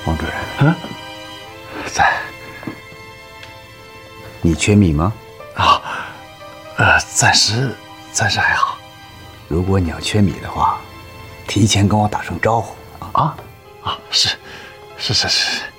王主任， 在。 你缺米吗？ 暂时还好。 如果你要缺米的话，提前跟我打声招呼啊！ 是。